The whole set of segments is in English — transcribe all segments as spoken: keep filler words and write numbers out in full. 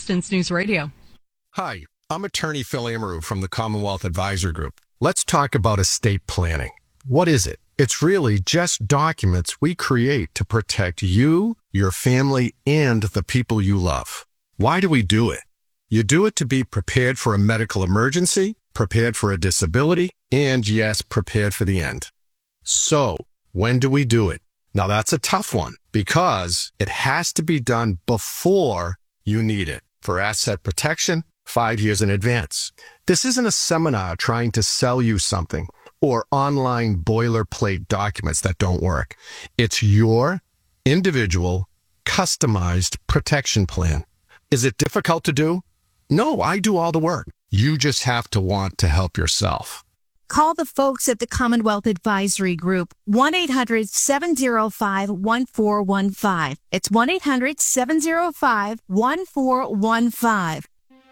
Boston's News Radio. Hi, I'm attorney Phil Amaru from the Commonwealth Advisor Group. Let's talk about estate planning. What is it? It's really just documents we create to protect you, your family, and the people you love. Why do we do it? You do it to be prepared for a medical emergency, prepared for a disability, and yes, prepared for the end. So, when do we do it? Now that's a tough one because it has to be done before you need it for asset protection five years in advance. This isn't a seminar trying to sell you something or online boilerplate documents that don't work. It's your individual, customized protection plan. Is it difficult to do? No, I do all the work. You just have to want to help yourself. Call the folks at the Commonwealth Advisory Group, one eight hundred seven oh five one four one five. It's one eight hundred seven oh five one four one five.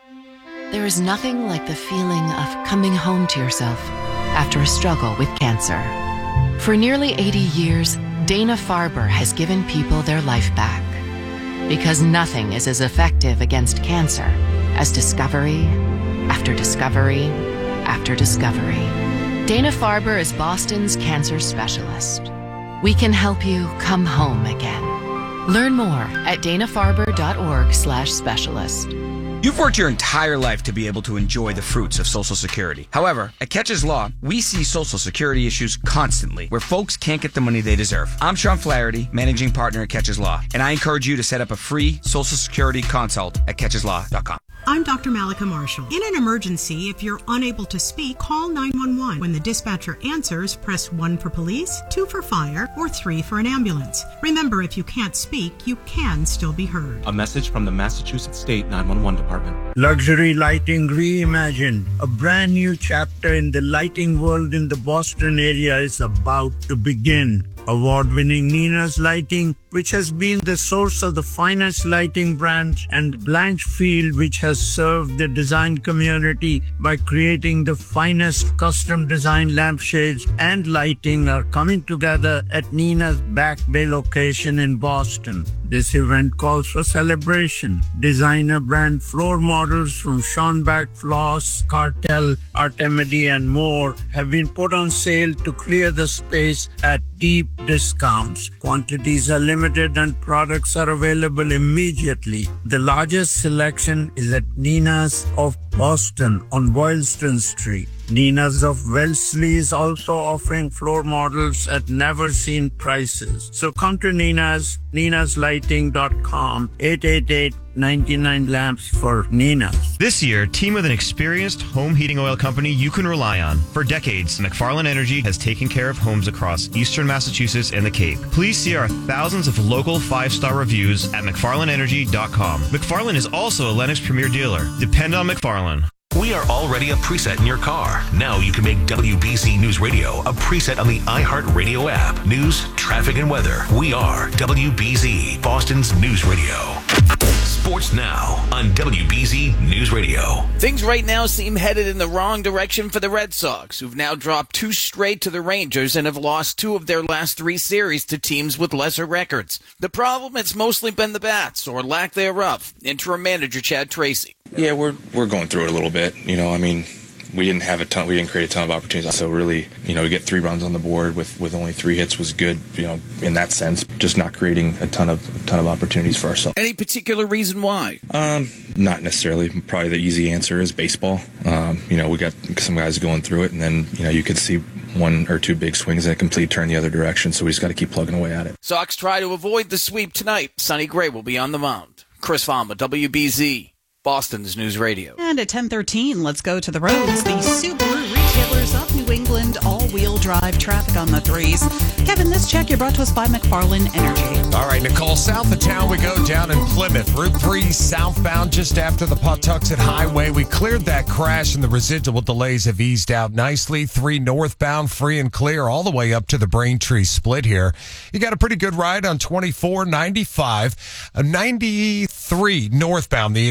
There is nothing like the feeling of coming home to yourself after a struggle with cancer. For nearly eighty years, Dana-Farber has given people their life back. Because nothing is as effective against cancer as discovery after discovery after discovery. Dana-Farber is Boston's cancer specialist. We can help you come home again. Learn more at dana-farber.org slash specialist. You've worked your entire life to be able to enjoy the fruits of Social Security. However, at Catches Law, we see Social Security issues constantly where folks can't get the money they deserve. I'm Sean Flaherty, managing partner at Catches Law, and I encourage you to set up a free Social Security consult at catches law dot com. I'm Doctor Malika Marshall. In an emergency, if you're unable to speak, call nine one one. When the dispatcher answers, press one for police, two for fire, or three for an ambulance. Remember, if you can't speak, you can still be heard. A message from the Massachusetts State nine one one Department. Luxury lighting reimagined. A brand new chapter in the lighting world in the Boston area is about to begin. Award-winning Nina's Lighting, which has been the source of the finest lighting brands, and Blanchfield, which has served the design community by creating the finest custom-designed lampshades and lighting, are coming together at Nina's Back Bay location in Boston. This event calls for celebration. Designer brand floor models from Schonbach Floss, Cartel, Artemidi, and more have been put on sale to clear the space at deep discounts. Quantities are limited and products are available immediately. The largest selection is at Nina's of Boston on Boylston Street. Nina's of Wellesley is also offering floor models at never-seen prices. So come to Nina's, ninas lighting dot com, eight eight eight, nine nine lamps for Nina's. This year, team with an experienced home heating oil company you can rely on. For decades, McFarland Energy has taken care of homes across eastern Massachusetts and the Cape. Please see our thousands of local five-star reviews at mcfarland energy dot com. McFarland is also a Lennox Premier dealer. Depend on McFarland. We are already a preset in your car. Now you can make W B Z News Radio a preset on the iHeartRadio app. News, traffic, and weather. We are W B Z, Boston's News Radio. Sports now on W B Z News Radio. Things right now seem headed in the wrong direction for the Red Sox, who've now dropped two straight to the Rangers and have lost two of their last three series to teams with lesser records. The problem, it's mostly been the bats, or lack thereof. Interim manager Chad Tracy. Yeah, we're we're going through it a little bit. You know, I mean, we didn't have a ton. We didn't create a ton of opportunities. So really, you know, to get three runs on the board with, with only three hits was good. You know, in that sense, just not creating a ton of a ton of opportunities for ourselves. Any particular reason why? Um, not necessarily. Probably the easy answer is baseball. Um, you know, we got some guys going through it, and then you know you could see one or two big swings and a complete turn the other direction. So we just got to keep plugging away at it. Sox try to avoid the sweep tonight. Sonny Gray will be on the mound. Chris Fama, W B Z. Boston's News Radio. And at ten thirteen, let's go to the roads. The Subaru retailers of New England, all-wheel drive traffic on the threes. Kevin, this check you're brought to us by McFarland Energy. All right, Nicole, south of town we go down in Plymouth. Route three southbound just after the Pawtuxet Highway. We cleared that crash and the residual delays have eased out nicely. three northbound free and clear all the way up to the Braintree split here. You got a pretty good ride on twenty-four ninety-five. ninety-three northbound, the Express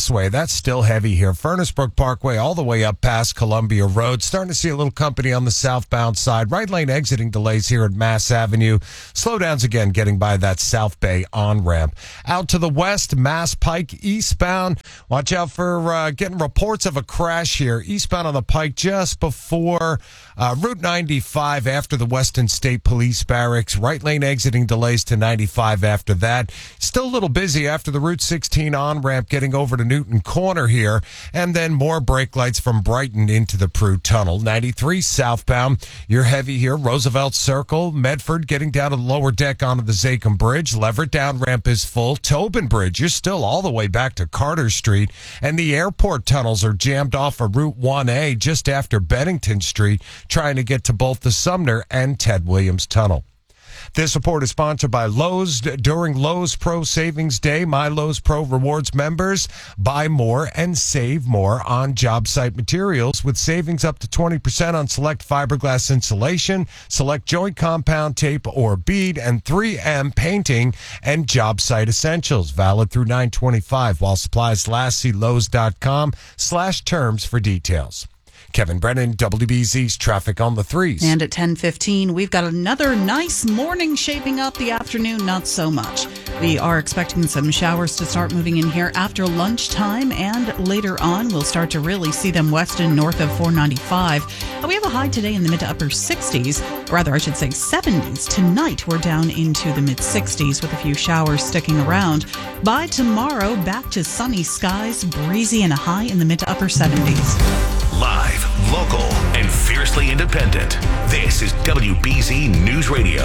Expressway, that's still heavy here. Furnace Brook Parkway all the way up past Columbia Road. Starting to see a little company on the southbound side. Right lane exiting delays here at Mass Avenue. Slowdowns again getting by that South Bay on-ramp. Out to the west, Mass Pike eastbound. Watch out for uh, getting reports of a crash here. Eastbound on the Pike just before uh, Route ninety-five after the Weston State Police Barracks. Right lane exiting delays to ninety-five after that. Still a little busy after the Route sixteen on-ramp getting over to Newton Corner here. And then more brake lights from Brighton into the Prue Tunnel. ninety-three southbound. You're heavy here. Roosevelt Circle. Medford getting down to the lower deck onto the Zachem Bridge. Leverett down ramp is full. Tobin Bridge, you're still all the way back to Carter Street. And the airport tunnels are jammed off of Route one A just after Bennington Street, trying to get to both the Sumner and Ted Williams Tunnel. This report is sponsored by Lowe's. During Lowe's Pro Savings Day, My Lowe's Pro Rewards members buy more and save more on job site materials with savings up to twenty percent on select fiberglass insulation, select joint compound tape or bead, and three M painting and job site essentials. Valid through nine twenty-five while supplies last. See Lowe's.com slash terms for details. Kevin Brennan, W B Z's Traffic on the Threes. And at ten fifteen, we've got another nice morning shaping up. The afternoon, not so much. We are expecting some showers to start moving in here after lunchtime, and later on, we'll start to really see them west and north of four ninety-five. And we have a high today in the mid to upper sixties, rather, I should say seventies. Tonight, we're down into the mid sixties with a few showers sticking around. By tomorrow, back to sunny skies, breezy, and a high in the mid to upper seventies. Live, local, and fiercely independent. This is W B Z News Radio.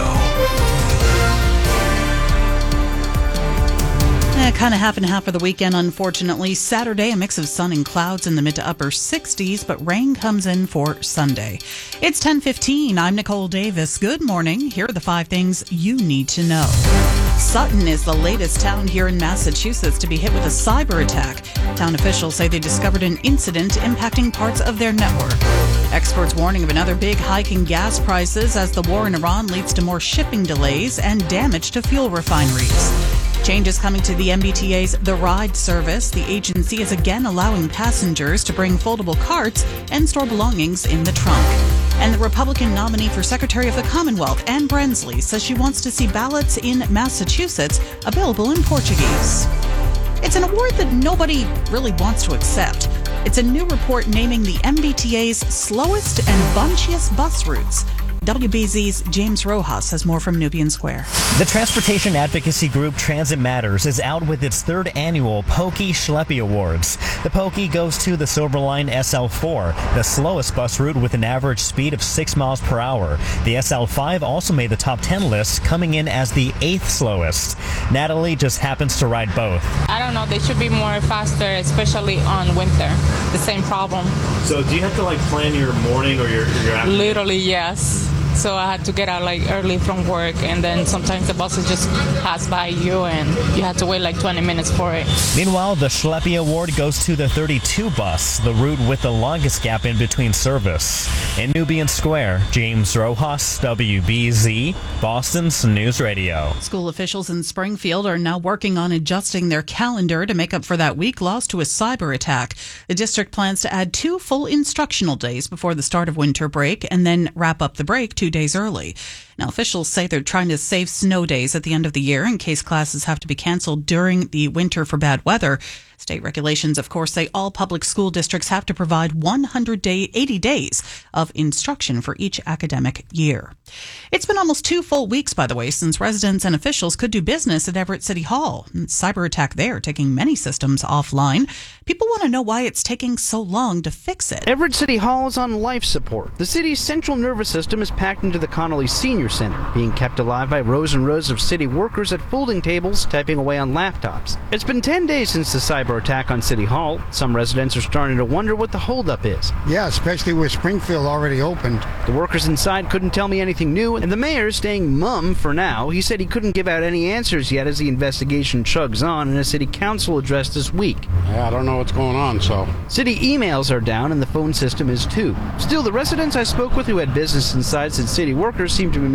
Eh, kind of half and half for the weekend, unfortunately. Saturday, a mix of sun and clouds in the mid to upper sixties, but rain comes in for Sunday. It's ten fifteen. I'm Nicole Davis. Good morning. Here are the five things you need to know. Sutton is the latest town here in Massachusetts to be hit with a cyber attack. Town officials say they discovered an incident impacting parts of their network. Experts warning of another big hike in gas prices as the war in Iran leads to more shipping delays and damage to fuel refineries. Changes coming to the M B T A's The Ride service. The agency is again allowing passengers to bring foldable carts and store belongings in the trunk. And the Republican nominee for Secretary of the Commonwealth, Anne Brensley, says she wants to see ballots in Massachusetts available in Portuguese. It's an award that nobody really wants to accept. It's a new report naming the M B T A's slowest and bunchiest bus routes. W B Z's James Rojas has more from Nubian Square. The transportation advocacy group Transit Matters is out with its third annual Pokey Schleppy Awards. The Pokey goes to the Silverline S L four, the slowest bus route with an average speed of six miles per hour. The S L five also made the top ten list, coming in as the eighth slowest. Natalie just happens to ride both. I don't know, they should be more faster, especially on winter. The same problem. So do you have to like plan your morning or your, your afternoon? Literally, yes. So I had to get out like early from work, and then sometimes the buses just pass by you and you have to wait like twenty minutes for it. Meanwhile, the Schleppy Award goes to the thirty-two bus, the route with the longest gap in between service. In Nubian Square, James Rojas, W B Z, Boston's News Radio. School officials in Springfield are now working on adjusting their calendar to make up for that week lost to a cyber attack. The district plans to add two full instructional days before the start of winter break and then wrap up the break two days early. Now, officials say they're trying to save snow days at the end of the year in case classes have to be canceled during the winter for bad weather. State regulations, of course, say all public school districts have to provide one hundred eighty days of instruction for each academic year. It's been almost two full weeks, by the way, since residents and officials could do business at Everett City Hall. Cyber attack there, taking many systems offline. People want to know why it's taking so long to fix it. Everett City Hall is on life support. The city's central nervous system is packed into the Connolly Senior Center, being kept alive by rows and rows of city workers at folding tables, typing away on laptops. It's been ten days since the cyber attack on City Hall. Some residents are starting to wonder what the holdup is. Yeah, especially with Springfield already opened. The workers inside couldn't tell me anything new, and the mayor's staying mum for now. He said he couldn't give out any answers yet as the investigation chugs on in a city council address this week. Yeah, I don't know what's going on, so. City emails are down and the phone system is too. Still, the residents I spoke with who had business inside said city workers seem to be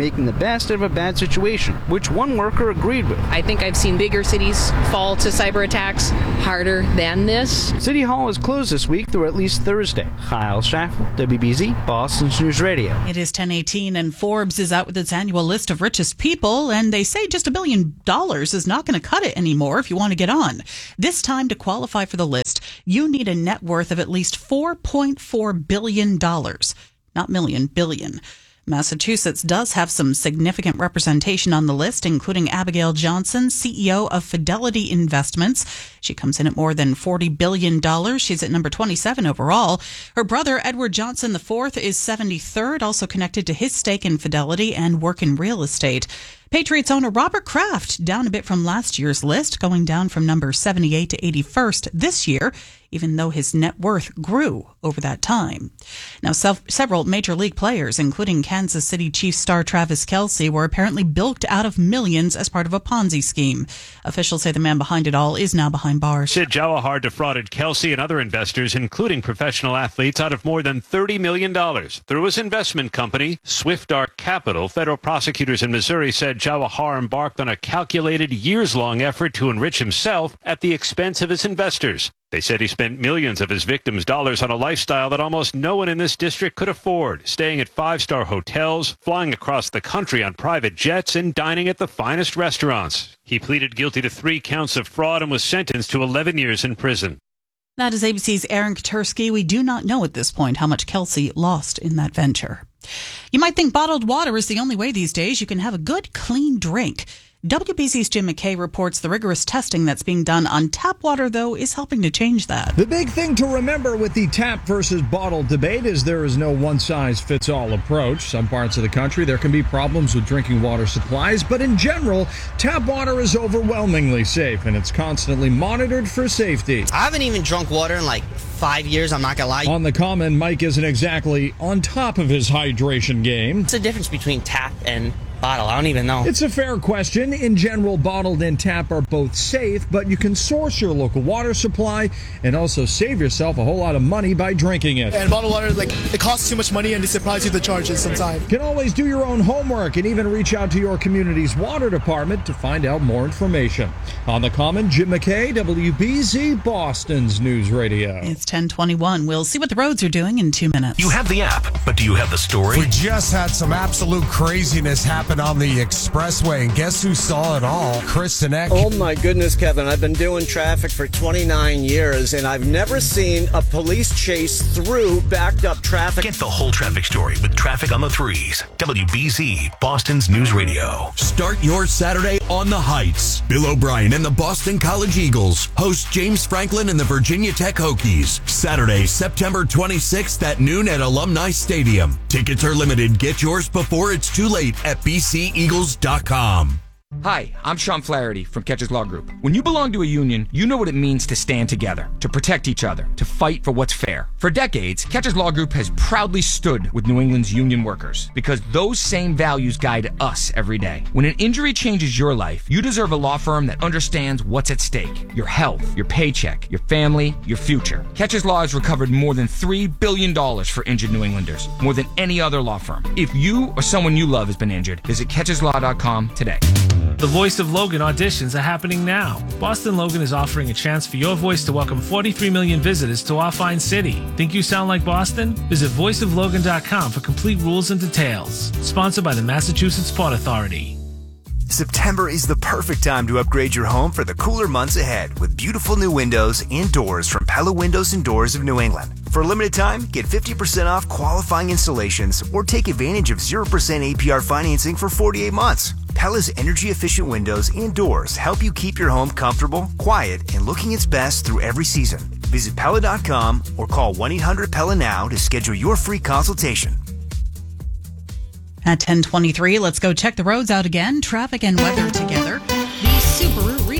making the best out of a bad situation, which one worker agreed with. I think I've seen bigger cities fall to cyber attacks harder than this. City Hall is closed this week through at least Thursday. Kyle Schaffel, W B Z, Boston's News Radio. It is ten eighteen, and Forbes is out with its annual list of richest people, and they say just a billion dollars is not going to cut it anymore if you want to get on. This time, to qualify for the list, you need a net worth of at least four point four billion dollars. Not million, billion. Massachusetts does have some significant representation on the list, including Abigail Johnson, C E O of Fidelity Investments. She comes in at more than forty billion dollars. She's at number twenty-seven overall. Her brother, Edward Johnson the fourth, is seventy-third, also connected to his stake in Fidelity and work in real estate. Patriots owner Robert Kraft down a bit from last year's list, going down from number seventy-eight to eighty-first this year, even though his net worth grew over that time. Now, self, several major league players, including Kansas City Chiefs star Travis Kelce, were apparently bilked out of millions as part of a Ponzi scheme. Officials say the man behind it all is now behind bars. Sid Jawahar defrauded Kelce and other investors, including professional athletes, out of more than thirty million dollars. Through his investment company, Swift Arc Capital, federal prosecutors in Missouri said Jawahar embarked on a calculated years-long effort to enrich himself at the expense of his investors. They said he spent millions of his victims' dollars on a lifestyle that almost no one in this district could afford, staying at five-star hotels, flying across the country on private jets, and dining at the finest restaurants. He pleaded guilty to three counts of fraud and was sentenced to eleven years in prison. That is A B C's Aaron Katursky. We do not know at this point how much Kelce lost in that venture. You might think bottled water is the only way these days you can have a good, clean drink. W B C's Jim McKay reports the rigorous testing that's being done on tap water, though, is helping to change that. The big thing to remember with the tap versus bottle debate is there is no one-size-fits-all approach. Some parts of the country, there can be problems with drinking water supplies, but in general, tap water is overwhelmingly safe, and it's constantly monitored for safety. I haven't even drunk water in like five years, I'm not gonna lie. On the Common, Mike isn't exactly on top of his hydration game. What's the difference between tap and bottle? I don't even know. It's a fair question. In general, bottled and tap are both safe, but you can source your local water supply and also save yourself a whole lot of money by drinking it. And bottled water, like, it costs too much money and they surprise you the charges sometimes. You can always do your own homework and even reach out to your community's water department to find out more information. On the Common, Jim McKay, W B Z, Boston's News Radio. It's ten twenty-one. We'll see what the roads are doing in two minutes. You have the app, but do you have the story? We just had some absolute craziness happen on the expressway, and guess who saw it all? Chris Sinek. Oh my goodness, Kevin. I've been doing traffic for twenty-nine years, and I've never seen a police chase through backed up traffic. Get the whole traffic story with Traffic on the Threes. W B Z, Boston's News Radio. Start your Saturday on the Heights. Bill O'Brien and the Boston College Eagles host James Franklin and the Virginia Tech Hokies. Saturday, September twenty-sixth at noon at Alumni Stadium. Tickets are limited. Get yours before it's too late at b c eagles dot com. Hi, I'm Sean Flaherty from Catches Law Group. When you belong to a union, you know what it means to stand together, to protect each other, to fight for what's fair. For decades, Catches Law Group has proudly stood with New England's union workers because those same values guide us every day. When an injury changes your life, you deserve a law firm that understands what's at stake. Your health, your paycheck, your family, your future. Catches Law has recovered more than three billion dollars for injured New Englanders, more than any other law firm. If you or someone you love has been injured, visit catches law dot com today. The Voice of Logan auditions are happening now. Boston Logan is offering a chance for your voice to welcome forty-three million visitors to our fine city. Think you sound like Boston? Visit voice of logan dot com for complete rules and details. Sponsored by the Massachusetts Port Authority. September is the perfect time to upgrade your home for the cooler months ahead with beautiful new windows and doors from Pella Windows and Doors of New England. For a limited time, get fifty percent off qualifying installations or take advantage of zero percent A P R financing for forty-eight months. Pella's energy-efficient windows and doors help you keep your home comfortable, quiet, and looking its best through every season. Visit Pella dot com or call one eight hundred P E L L A now to schedule your free consultation. At ten twenty-three, let's go check the roads out again. Traffic and weather together. The Subaru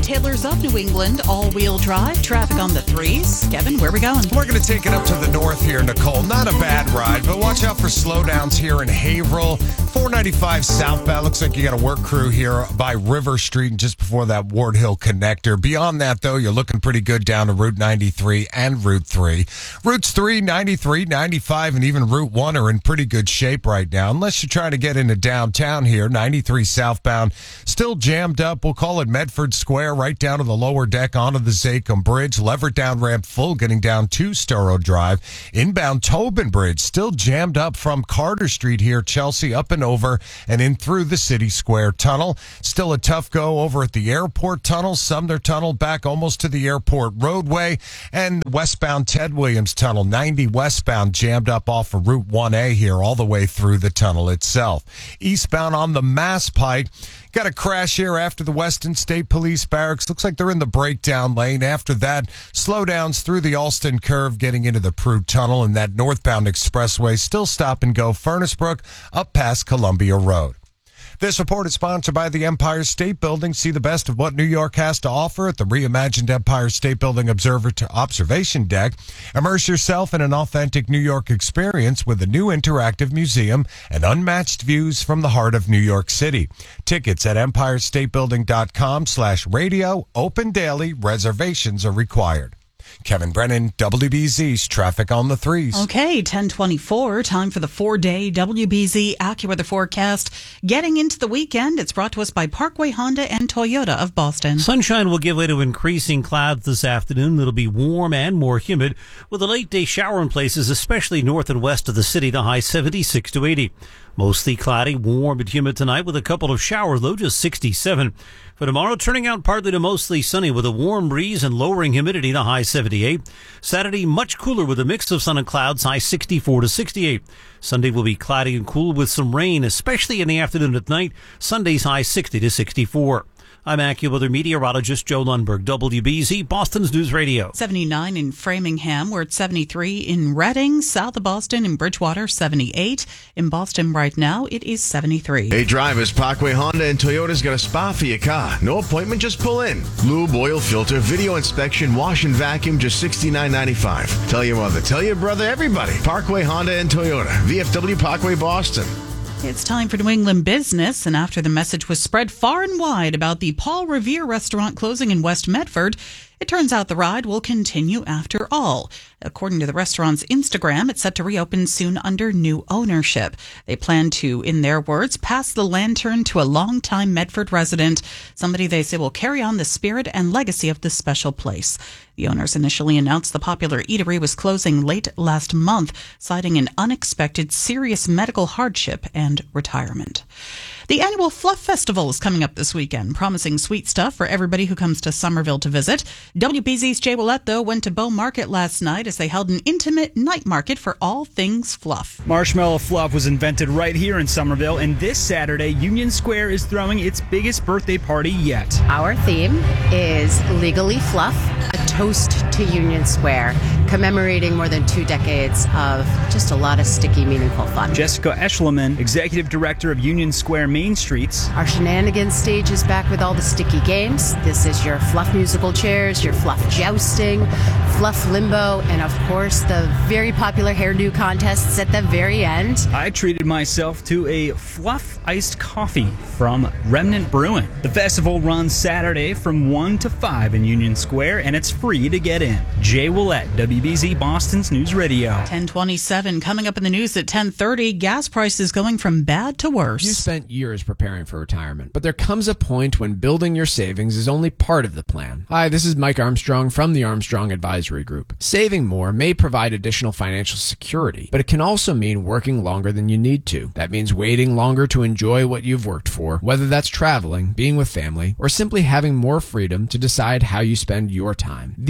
retailers of New England, all-wheel drive, traffic on the threes. Kevin, where are we going? We're going to take it up to the north here, Nicole. Not a bad ride, but watch out for slowdowns here in Haverhill. four ninety-five southbound. Looks like you got a work crew here by River Street and just before that Ward Hill connector. Beyond that, though, you're looking pretty good down to Route ninety-three and Route three. Routes three, ninety-three, ninety-five, and even Route one are in pretty good shape right now. Unless you're trying to get into downtown here, ninety-three southbound, still jammed up. We'll call it Medford Square, right down to the lower deck onto the Zachem Bridge. Leverett down ramp full, getting down to Storrow Drive. Inbound Tobin Bridge, still jammed up from Carter Street here, Chelsea, up and over and in through the City Square Tunnel. Still a tough go over at the Airport Tunnel, Sumner Tunnel, back almost to the Airport Roadway, and westbound Ted Williams Tunnel, ninety westbound, jammed up off of Route one A here all the way through the tunnel itself. Eastbound on the Mass Pike, got a crash here after the Weston State Police Barracks. Looks like they're in the breakdown lane. After that, slowdowns through the Alston Curve, getting into the Prue Tunnel, and that northbound expressway still stop and go Furnace Brook up past Columbia Road. This report is sponsored by the Empire State Building. See the best of what New York has to offer at the reimagined Empire State Building Observer- Observation Deck. Immerse yourself in an authentic New York experience with a new interactive museum and unmatched views from the heart of New York City. Tickets at empire state building dot com slash radio. Open daily. Reservations are required. Kevin Brennan, W B Z's Traffic on the Threes. Okay, ten twenty-four, time for the four-day W B Z AccuWeather forecast. Getting into the weekend, it's brought to us by Parkway Honda and Toyota of Boston. Sunshine will give way to increasing clouds this afternoon. It'll be warm and more humid with a late-day shower in places, especially north and west of the city, the high seventy-six to eighty. Mostly cloudy, warm and humid tonight with a couple of showers, low just sixty-seven. For tomorrow, turning out partly to mostly sunny with a warm breeze and lowering humidity, the high seventy-eight. Saturday, much cooler with a mix of sun and clouds, high sixty-four to sixty-eight. Sunday will be cloudy and cool with some rain, especially in the afternoon at night. Sunday's high sixty to sixty-four. I'm AccuWeather meteorologist Joe Lundberg, W B Z, Boston's News Radio. seventy-nine in Framingham. We're at seventy-three in Reading, south of Boston, in Bridgewater, seventy-eight. In Boston right now, it is seventy-three. Hey, drivers, Parkway Honda and Toyota's got a spa for your car. No appointment, just pull in. Lube, oil filter, video inspection, wash and vacuum, just sixty-nine ninety-five. Tell your mother, tell your brother, everybody. Parkway Honda and Toyota. V F W Parkway, Boston. It's time for New England business, and after the message was spread far and wide about the Paul Revere restaurant closing in West Medford, it turns out the ride will continue after all. According to the restaurant's Instagram, it's set to reopen soon under new ownership. They plan to, in their words, pass the lantern to a longtime Medford resident, somebody they say will carry on the spirit and legacy of this special place. The owners initially announced the popular eatery was closing late last month, citing an unexpected serious medical hardship and retirement. The annual Fluff Festival is coming up this weekend, promising sweet stuff for everybody who comes to Somerville to visit. W B Z's Jay Willette, though, went to Bow Market last night as they held an intimate night market for all things fluff. Marshmallow Fluff was invented right here in Somerville, and this Saturday, Union Square is throwing its biggest birthday party yet. Our theme is Legally Fluff, a toast to Union Square, commemorating more than two decades of just a lot of sticky, meaningful fun. Jessica Eschleman, Executive Director of Union Square Main Streets. Our Shenanigans stage is back with all the sticky games. This is your fluff musical chairs, your fluff jousting, fluff limbo, and of course the very popular hairdo contests at the very end. I treated myself to a fluff iced coffee from Remnant Brewing. The festival runs Saturday from one to five in Union Square, and it's free to get in. Jay Willette, W B Z Boston's News Radio. ten twenty-seven, coming up in the news at ten thirty, gas prices going from bad to worse. You spent years preparing for retirement, but there comes a point when building your savings is only part of the plan. Hi, this is Mike Armstrong from the Armstrong Advisory Group. Saving more may provide additional financial security, but it can also mean working longer than you need to. That means waiting longer to enjoy what you've worked for, whether that's traveling, being with family, or simply having more freedom to decide how you spend your time. These are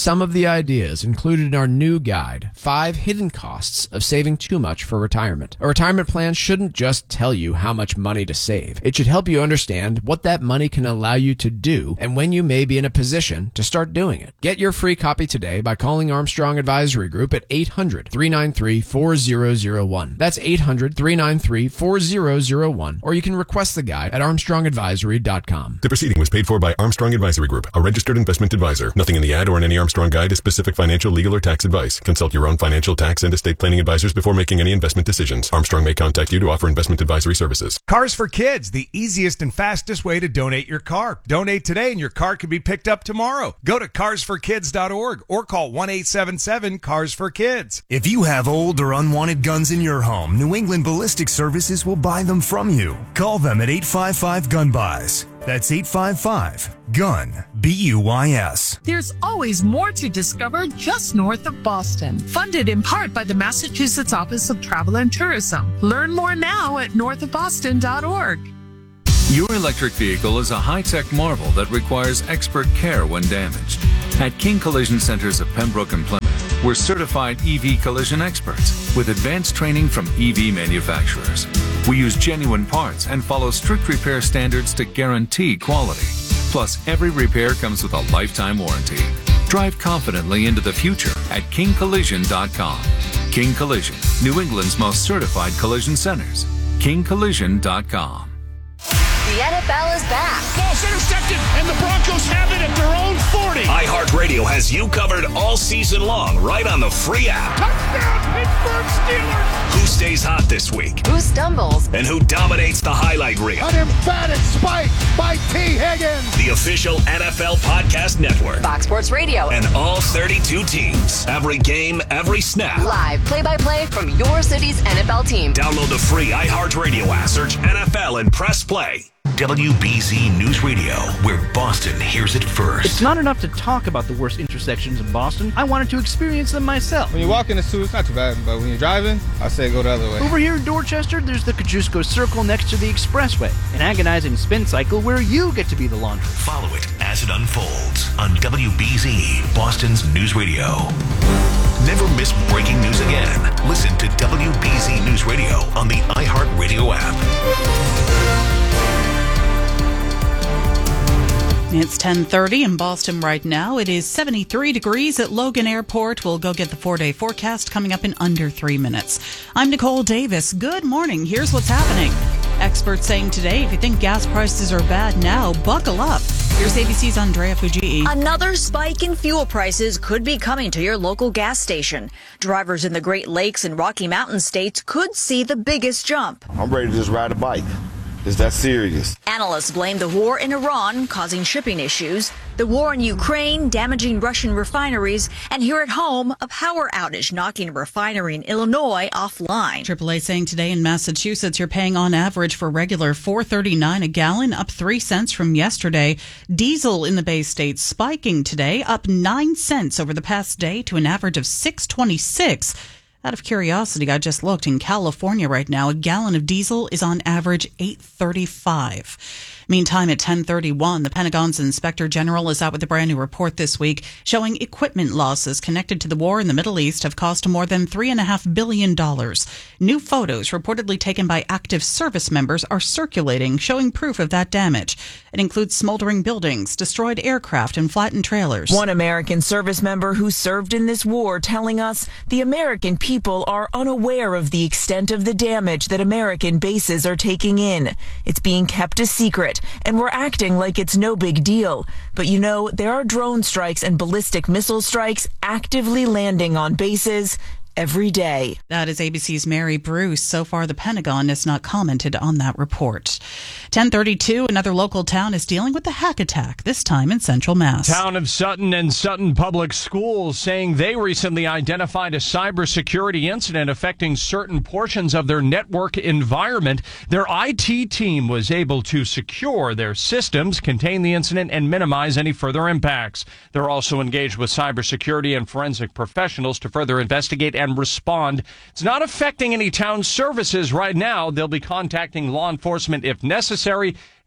some of the ideas included in our new guide, Five Hidden Costs of Saving Too Much for Retirement. A retirement plan shouldn't just tell you how much money to save. It should help you understand what that money can allow you to do and when you may be in a position to start doing it. Get your free copy today by calling Armstrong Advisory Group at eight hundred, three nine three, four zero zero one. That's eight hundred, three nine three, four zero zero one. Or you can request the guide at armstrong advisory dot com. The proceeding was paid for by Armstrong Advisory Group, a registered investment advisor. Nothing in the ad or in any Armstrong guide is specific financial, legal, or tax advice. Consult your own financial, tax, and estate planning advisors before making any investment decisions. Armstrong may contact you to offer investment advisory services. Cars for Kids, the easiest and fastest way to donate your car. Donate today and your car can be picked up tomorrow. Go to cars for kids dot org or call one eight seven seven, cars for kids. If you have old or unwanted guns in your home, New England Ballistic Services will buy them from you. Call them at eight five five, gun buys. That's eight five five, gun, B U Y S. There's always more to discover just north of Boston. Funded in part by the Massachusetts Office of Travel and Tourism. Learn more now at north of boston dot org. Your electric vehicle is a high-tech marvel that requires expert care when damaged. At King Collision Centers of Pembroke and Plymouth, we're certified E V collision experts with advanced training from E V manufacturers. We use genuine parts and follow strict repair standards to guarantee quality. Plus, every repair comes with a lifetime warranty. Drive confidently into the future at king collision dot com. King Collision, New England's most certified collision centers. king collision dot com. The N F L is back. Ball's intercepted, and the Broncos have it at their own forty. iHeartRadio has you covered all season long, right on the free app. Touchdown, Pittsburgh Steelers! Who stays hot this week? Who stumbles? And who dominates the highlight reel? An emphatic spike by T. Higgins. The official N F L Podcast Network. Fox Sports Radio. And all thirty-two teams. Every game, every snap. Live play-by-play from your city's N F L team. Download the free iHeartRadio app. Search N F L and press play. W B Z News Radio, where Boston hears it first. It's not enough to talk about the worst intersections in Boston. I wanted to experience them myself. When you walk in the two, it's not too bad, but when you're driving, I say go the other way. Over here in Dorchester, there's the Kosciuszko Circle next to the Expressway, an agonizing spin cycle where you get to be the laundry. Follow it as it unfolds on W B Z, Boston's News Radio. Never miss breaking news again. Listen to W B Z News Radio on the iHeartRadio app. It's ten thirty in Boston right now. It is seventy-three degrees at Logan Airport. We'll go get the four-day forecast coming up in under three minutes. I'm Nicole Davis. Good morning. Here's what's happening. Experts saying today, if you think gas prices are bad now, buckle up. Here's A B C's Andrea Fujii. Another spike in fuel prices could be coming to your local gas station. Drivers in the Great Lakes and Rocky Mountain states could see the biggest jump. I'm ready to just ride a bike. Is that serious? Analysts blame the war in Iran causing shipping issues, the war in Ukraine damaging Russian refineries, and here at home, a power outage knocking a refinery in Illinois offline. triple A saying today in Massachusetts you're paying on average for regular four thirty-nine a gallon, up three cents from yesterday. Diesel in the Bay State spiking today, up nine cents over the past day to an average of six twenty-six. Out of curiosity, I just looked. In California right now, a gallon of diesel is on average eight thirty-five. Meantime, at ten thirty-one, the Pentagon's Inspector General is out with a brand new report this week showing equipment losses connected to the war in the Middle East have cost more than three point five billion dollars. New photos reportedly taken by active service members are circulating, showing proof of that damage. It includes smoldering buildings, destroyed aircraft, and flattened trailers. One American service member who served in this war telling us the American people are unaware of the extent of the damage that American bases are taking in. It's being kept a secret, and we're acting like it's no big deal. But you know, there are drone strikes and ballistic missile strikes actively landing on bases every day. That is A B C's Mary Bruce. So far, the Pentagon has not commented on that report. ten thirty-two, another local town is dealing with a hack attack, this time in Central Mass. Town of Sutton and Sutton Public Schools saying they recently identified a cybersecurity incident affecting certain portions of their network environment. Their I T team was able to secure their systems, contain the incident, and minimize any further impacts. They're also engaged with cybersecurity and forensic professionals to further investigate and respond. It's not affecting any town services right now. They'll be contacting law enforcement if necessary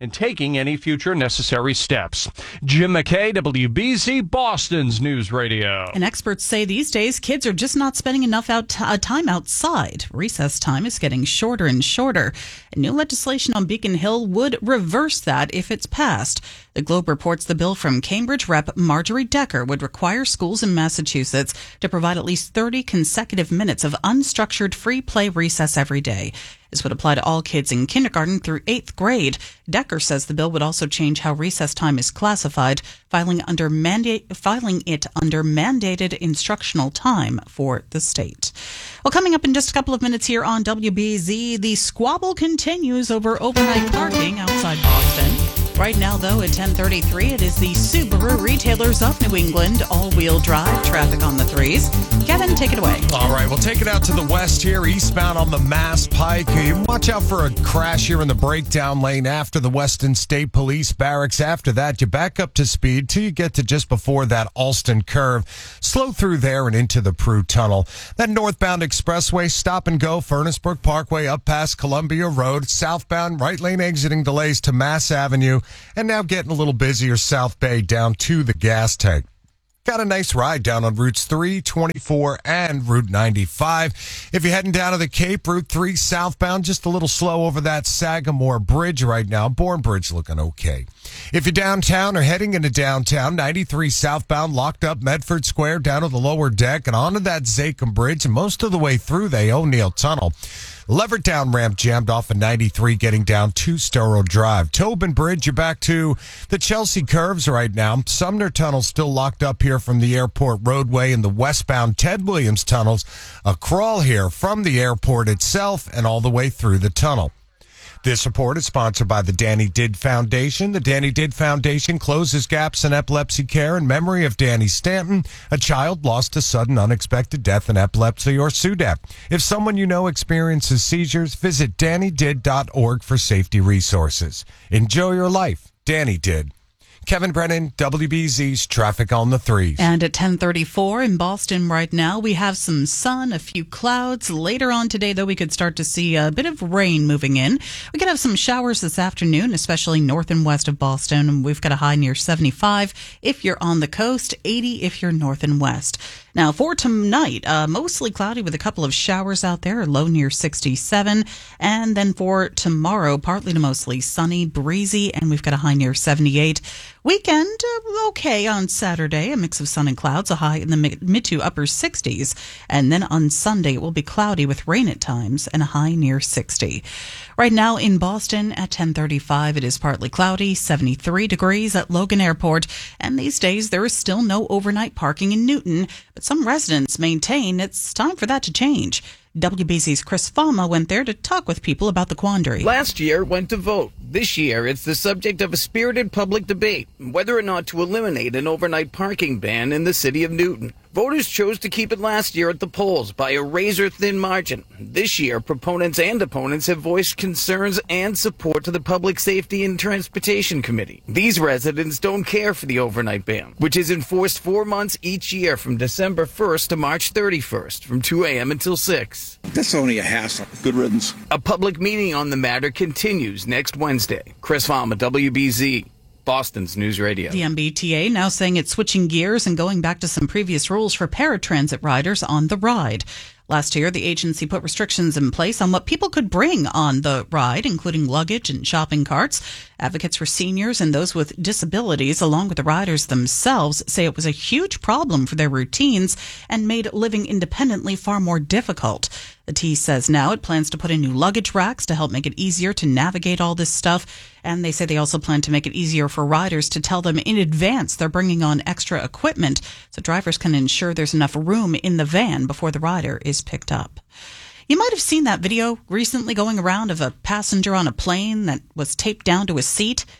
and taking any future necessary steps. Jim McKay, W B Z, Boston's News Radio. And experts say these days kids are just not spending enough out t- uh, time outside. Recess time is getting shorter and shorter. And new legislation on Beacon Hill would reverse that if it's passed. The Globe reports the bill from Cambridge Rep Marjorie Decker would require schools in Massachusetts to provide at least thirty consecutive minutes of unstructured free play recess every day. This would apply to all kids in kindergarten through eighth grade. Decker says the bill would also change how recess time is classified, filing under mandate, filing it under mandated instructional time for the state. Well, coming up in just a couple of minutes here on W B Z, the squabble continues over overnight parking outside Boston. Right now, though, at ten thirty-three, it is the Subaru Retailers of New England all-wheel drive traffic on the threes. Kevin, take it away. All right, we'll take it out to the west here, eastbound on the Mass Pike. You watch out for a crash here in the breakdown lane after the Weston State Police Barracks. After that, you back up to speed till you get to just before that Alston curve. Slow through there and into the Prue Tunnel. Then northbound expressway, stop and go, Furnace Brook Parkway up past Columbia Road. Southbound right lane exiting delays to Mass Avenue. And now getting a little busier South Bay down to the gas tank. Got a nice ride down on Routes three, twenty-four, and Route ninety-five. If you're heading down to the Cape, Route three southbound, just a little slow over that Sagamore Bridge right now. Bourne Bridge looking okay. If you're downtown or heading into downtown, ninety-three southbound, locked up Medford Square down to the lower deck and onto that Zachem Bridge, and most of the way through the O'Neill Tunnel. Levertown ramp jammed off at ninety-three, getting down to Storrow Drive. Tobin Bridge, you're back to the Chelsea curves right now. Sumner Tunnel still locked up here from the airport roadway, and the westbound Ted Williams tunnels a crawl here from the airport itself and all the way through the tunnel. This report is sponsored by the Danny Didd Foundation. The Danny Didd Foundation closes gaps in epilepsy care in memory of Danny Stanton, a child lost to sudden unexpected death in epilepsy or S U D E P. If someone you know experiences seizures, visit danny didd dot org for safety resources. Enjoy your life. Danny Didd. Kevin Brennan, W B Z's Traffic on the Threes. And at ten thirty-four in Boston right now, we have some sun, a few clouds. Later on today, though, we could start to see a bit of rain moving in. We could have some showers this afternoon, especially north and west of Boston. And we've got a high near seventy-five if you're on the coast, eighty if you're north and west. Now, for tonight, uh, mostly cloudy with a couple of showers out there, low near sixty-seven. And then for tomorrow, partly to mostly sunny, breezy, and we've got a high near seventy-eight. Weekend, uh, okay on Saturday, a mix of sun and clouds, a high in the mid, mid to upper sixties. And then on Sunday, it will be cloudy with rain at times and a high near sixty. Right now in Boston at ten thirty-five, it is partly cloudy, seventy-three degrees at Logan Airport. And these days, there is still no overnight parking in Newton, but some residents maintain it's time for that to change. W B Z's Chris Fama went there to talk with people about the quandary. Last year went to vote. This year, it's the subject of a spirited public debate, whether or not to eliminate an overnight parking ban in the city of Newton. Voters chose to keep it last year at the polls by a razor-thin margin. This year, proponents and opponents have voiced concerns and support to the Public Safety and Transportation Committee. These residents don't care for the overnight ban, which is enforced four months each year from December first to March thirty-first, from two a.m. until six. That's only a hassle. Good riddance. A public meeting on the matter continues next Wednesday. Chris Fama, W B Z. Boston's News Radio. The M B T A now saying it's switching gears and going back to some previous rules for paratransit riders on the ride. Last year, the agency put restrictions in place on what people could bring on the ride, including luggage and shopping carts. Advocates for seniors and those with disabilities, along with the riders themselves, say it was a huge problem for their routines and made living independently far more difficult. The T says now it plans to put in new luggage racks to help make it easier to navigate all this stuff. And they say they also plan to make it easier for riders to tell them in advance they're bringing on extra equipment so drivers can ensure there's enough room in the van before the rider is picked up. You might have seen that video recently going around of a passenger on a plane that was taped down to a seat.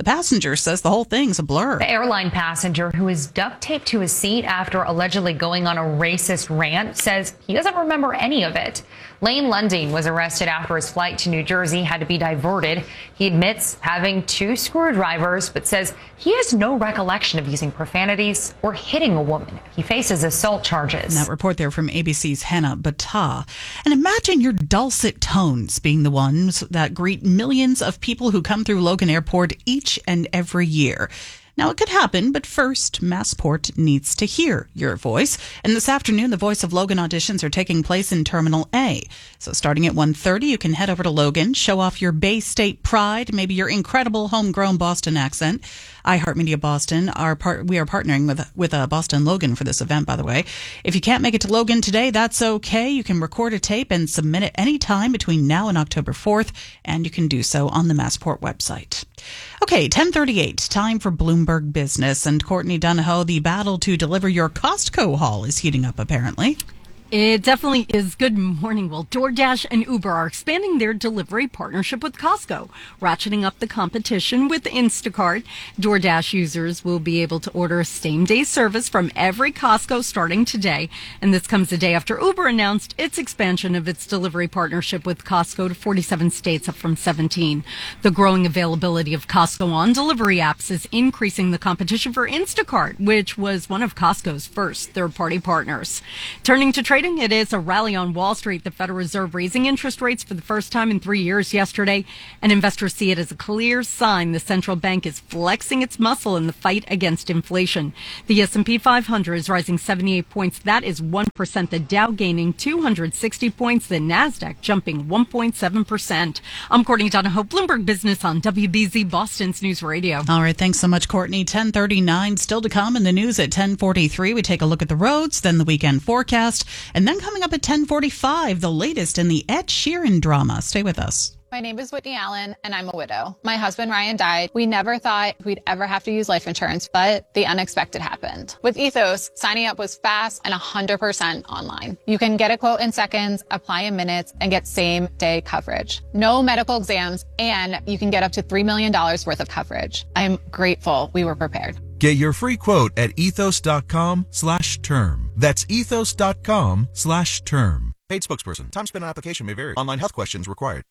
The passenger says the whole thing's a blur. The airline passenger who is duct taped to his seat after allegedly going on a racist rant says he doesn't remember any of it. Lane Lunding was arrested after his flight to New Jersey had to be diverted. He admits having two screwdrivers, but says he has no recollection of using profanities or hitting a woman. He faces assault charges. And that report there from A B C's Hannah Battah. And imagine your dulcet tones being the ones that greet millions of people who come through Logan Airport each and every year. Now, it could happen, but first, Massport needs to hear your voice. And this afternoon, the Voice of Logan auditions are taking place in Terminal A. So starting at one thirty, you can head over to Logan, show off your Bay State pride, maybe your incredible homegrown Boston accent. iHeartMedia Boston, are part, we are partnering with with uh, Boston Logan for this event, by the way. If you can't make it to Logan today, that's okay. You can record a tape and submit it anytime between now and October fourth, and you can do so on the Massport website. Okay, ten thirty-eight, time for Bloomberg Business. And Courtney Donahoe, the battle to deliver your Costco haul is heating up, apparently. It definitely is. Good morning. Well, DoorDash and Uber are expanding their delivery partnership with Costco, ratcheting up the competition with Instacart. DoorDash users will be able to order same-day service from every Costco starting today. And this comes a day after Uber announced its expansion of its delivery partnership with Costco to forty-seven states, up from seventeen. The growing availability of Costco on delivery apps is increasing the competition for Instacart, which was one of Costco's first third-party partners. Turning to trade, it is a rally on Wall Street. The Federal Reserve raising interest rates for the first time in three years yesterday, and investors see it as a clear sign the central bank is flexing its muscle in the fight against inflation. The S and P five hundred is rising seventy-eight points. That is one percent. The Dow gaining two hundred sixty points. The Nasdaq jumping one point seven percent. I'm Courtney Donahoe, Bloomberg Business on W B Z Boston's News Radio. All right, thanks so much, Courtney. ten thirty-nine still to come in the news at ten forty-three. We take a look at the roads, then the weekend forecast. And then coming up at ten forty-five, the latest in the Ed Sheeran drama. Stay with us. My name is Whitney Allen, and I'm a widow. My husband, Ryan, died. We never thought we'd ever have to use life insurance, but the unexpected happened. With Ethos, signing up was fast and one hundred percent online. You can get a quote in seconds, apply in minutes, and get same-day coverage. No medical exams, and you can get up to three million dollars worth of coverage. I'm grateful we were prepared. Get your free quote at ethos.com slash term. That's ethos.com slash term. Paid spokesperson. Time spent on application may vary. Online health questions required.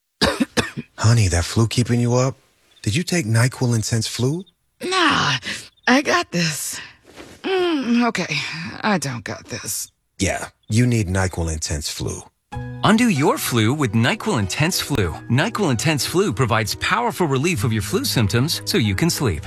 Honey, that flu keeping you up? Did you take NyQuil Intense Flu? Nah, I got this. Mm, okay, I don't got this. Yeah, you need NyQuil Intense Flu. Undo your flu with NyQuil Intense Flu. NyQuil Intense Flu provides powerful relief of your flu symptoms so you can sleep.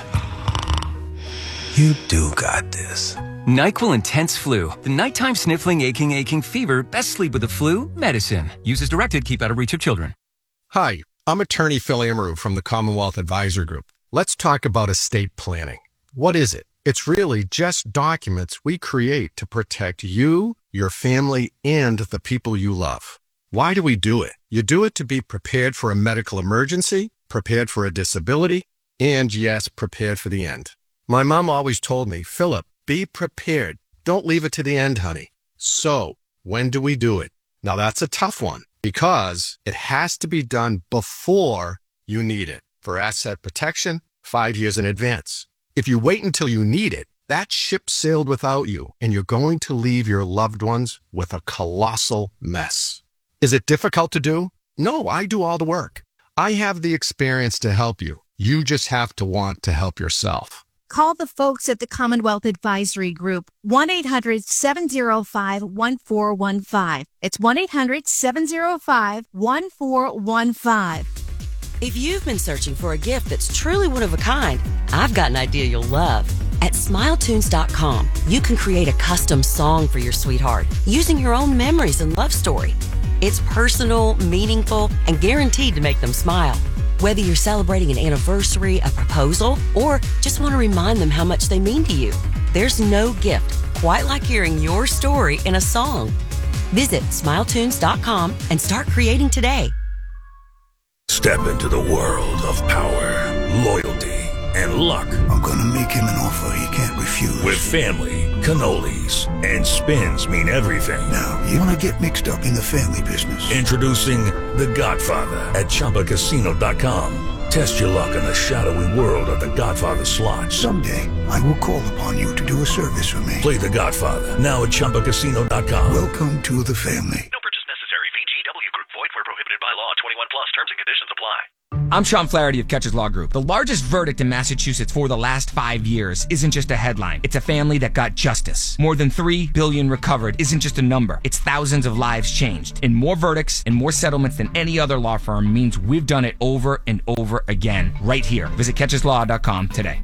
You do got this. NyQuil Intense Flu. The nighttime sniffling, aching, aching fever. Best sleep with the flu. Medicine. Use as directed. Keep out of reach of children. Hi, I'm attorney Phil Amaru from the Commonwealth Advisor Group. Let's talk about estate planning. What is it? It's really just documents we create to protect you, your family, and the people you love. Why do we do it? You do it to be prepared for a medical emergency, prepared for a disability, and yes, prepared for the end. My mom always told me, Philip, be prepared. Don't leave it to the end, honey. So, when do we do it? Now that's a tough one because it has to be done before you need it. For asset protection, five years in advance. If you wait until you need it, that ship sailed without you and you're going to leave your loved ones with a colossal mess. Is it difficult to do? No, I do all the work. I have the experience to help you. You just have to want to help yourself. Call the folks at the Commonwealth Advisory Group, one eight hundred seven oh five one four one five. It's one eight hundred seven oh five one four one five. If you've been searching for a gift that's truly one of a kind, I've got an idea you'll love. At smile tunes dot com, you can create a custom song for your sweetheart using your own memories and love story. It's personal, meaningful, and guaranteed to make them smile. Whether you're celebrating an anniversary, a proposal, or just want to remind them how much they mean to you, there's no gift quite like hearing your story in a song. Visit smile tunes dot com and start creating today. Step into the world of power, loyalty, and luck. I'm going to make him an offer he can't refuse. With family, cannolis, and spins mean everything. Now, you want to get mixed up in the family business. Introducing The Godfather at Chumba Casino dot com. Test your luck in the shadowy world of The Godfather slot. Someday, I will call upon you to do a service for me. Play The Godfather, now at Chumba Casino dot com. Welcome to the family. No purchase necessary. V G W Group. Void where prohibited by law. twenty-one plus. Terms and conditions apply. I'm Sean Flaherty of Catches Law Group. The largest verdict in Massachusetts for the last five years isn't just a headline. It's a family that got justice. More than three billion dollars recovered isn't just a number. It's thousands of lives changed. And more verdicts and more settlements than any other law firm means we've done it over and over again. Right here. Visit catches law dot com today.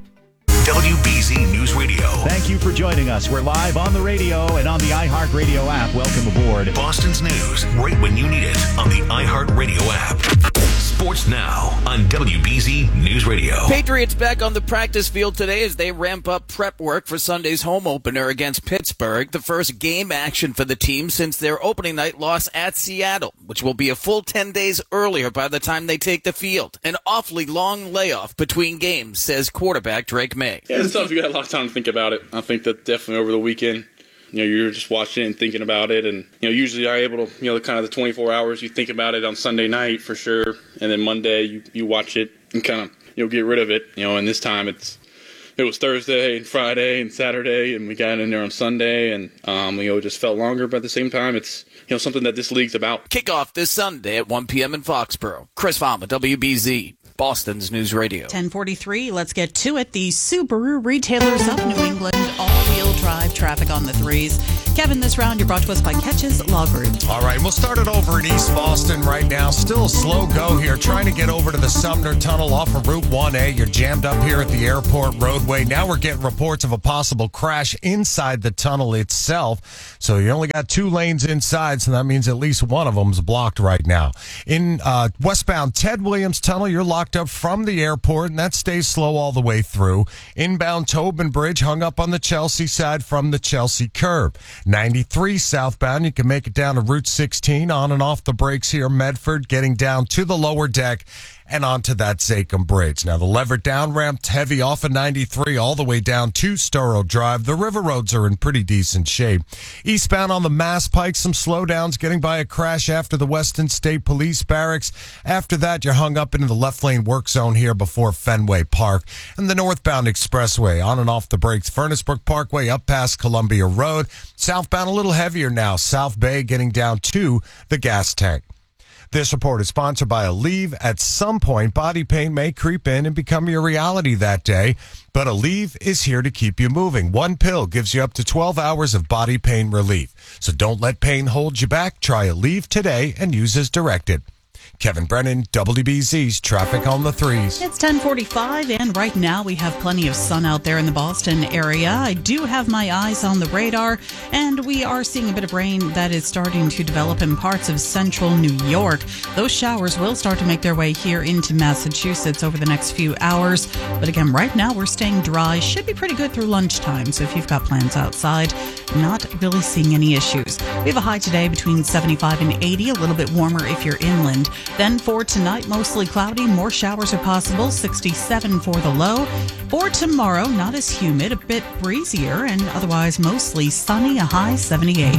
W B Z News Radio. Thank you for joining us. We're live on the radio and on the iHeartRadio app. Welcome aboard. Boston's news, right when you need it, on the iHeartRadio app. Sports now on W B Z News Radio. Patriots back on the practice field today as they ramp up prep work for Sunday's home opener against Pittsburgh, the first game action for the team since their opening night loss at Seattle, which will be a full ten days earlier by the time they take the field. An awfully long layoff between games, says quarterback Drake May. Yeah, it's tough. You got a lot of time to think about it. I think that definitely over the weekend, you know, you're just watching it and thinking about it. And, you know, usually I'm able to, you know, kind of the twenty-four hours, you think about it on Sunday night for sure. And then Monday you, you watch it and kind of, you know, get rid of it. You know, and this time it's, it was Thursday and Friday and Saturday, and we got in there on Sunday. And, um, you know, it just felt longer. But at the same time, it's, you know, something that this league's about. Kickoff this Sunday at one p.m. in Foxborough. Chris Farmer, W B Z. Boston's News Radio. ten forty-three, let's get to it. The Subaru retailers of New England, all-wheel drive traffic on the threes. Kevin, this round you're brought to us by Catches Law Group. All right, we'll start it over in East Boston right now. Still a slow go here, trying to get over to the Sumner Tunnel off of Route one A. You're jammed up here at the airport roadway. Now we're getting reports of a possible crash inside the tunnel itself. So you only got two lanes inside, so that means at least one of them's blocked right now. In uh, westbound Ted Williams Tunnel, you're locked up from the airport, and that stays slow all the way through. Inbound Tobin Bridge hung up on the Chelsea side from the Chelsea curb. ninety-three southbound, you can make it down to Route sixteen, on and off the brakes here, Medford, getting down to the lower deck and onto that Zachem Bridge. Now, the Leverett down ramped heavy off of ninety-three all the way down to Storrow Drive. The river roads are in pretty decent shape. Eastbound on the Mass Pike, some slowdowns getting by a crash after the Weston State Police Barracks. After that, you're hung up into the left lane work zone here before Fenway Park. And the northbound expressway, on and off the brakes, Furnace Brook Parkway up past Columbia Road. Southbound a little heavier now, South Bay getting down to the gas tank. This report is sponsored by Aleve. At some point, body pain may creep in and become your reality that day, but Aleve is here to keep you moving. One pill gives you up to twelve hours of body pain relief. So don't let pain hold you back. Try Aleve today and use as directed. Kevin Brennan, W B Z's Traffic on the Threes. It's ten forty-five, and right now we have plenty of sun out there in the Boston area. I do have my eyes on the radar, and we are seeing a bit of rain that is starting to develop in parts of central New York. Those showers will start to make their way here into Massachusetts over the next few hours. But again, right now we're staying dry. Should be pretty good through lunchtime, so if you've got plans outside, not really seeing any issues. We have a high today between seventy-five and eighty, a little bit warmer if you're inland. Then for tonight, mostly cloudy. More showers are possible. sixty-seven for the low. For tomorrow, not as humid, a bit breezier, and otherwise mostly sunny, a high seventy-eight.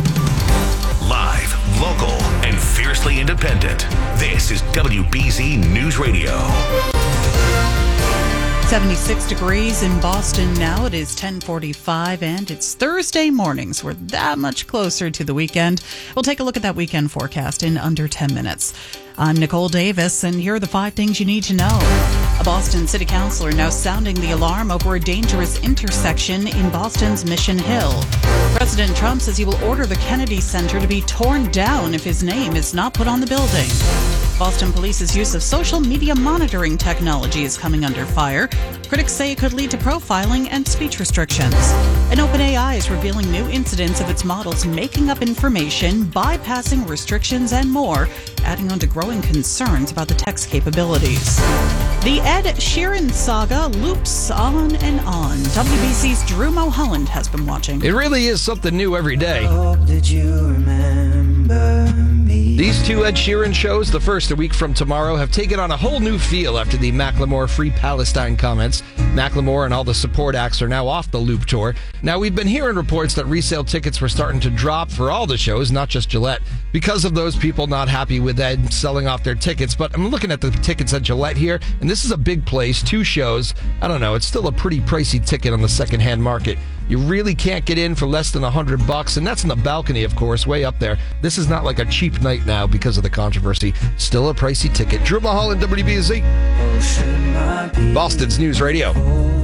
Live, local, and fiercely independent. This is W B Z News Radio. seventy-six degrees in Boston now. It is ten forty-five, and it's Thursday morning, so we're that much closer to the weekend. We'll take a look at that weekend forecast in under ten minutes. I'm Nicole Davis, and here are the five things you need to know. A Boston city councilor now sounding the alarm over a dangerous intersection in Boston's Mission Hill. President Trump says he will order the Kennedy Center to be torn down if his name is not put on the building. Boston Police's use of social media monitoring technology is coming under fire. Critics say it could lead to profiling and speech restrictions. And OpenAI is revealing new incidents of its models making up information, bypassing restrictions, and more, adding on to growing concerns about the tech's capabilities. The Ed Sheeran saga loops on and on. W B C's Drew Mulholland has been watching. It really is something new every day. Did you remember me? These two Ed Sheeran shows, the first a week from tomorrow, have taken on a whole new feel after the Macklemore Free Palestine comments. Macklemore and all the support acts are now off the Loop tour. Now, we've been hearing reports that resale tickets were starting to drop for all the shows, not just Gillette, because of those people not happy with Ed selling off their tickets. But I'm looking at the tickets at Gillette here, and this is a big place, two shows. I don't know, it's still a pretty pricey ticket on the secondhand market. You really can't get in for less than a hundred bucks, and that's in the balcony, of course, way up there. This is not like a cheap night now because of the controversy. Still a pricey ticket. Drew Mulholland, W B Z. Boston's News Radio.